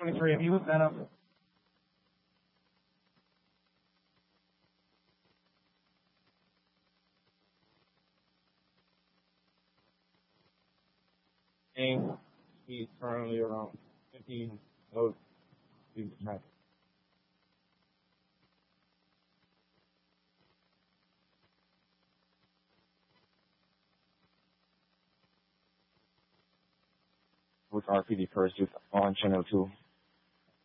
23, have you looked that up? Speed currently around 15 knots. With RPD Pursuit on Channel 2.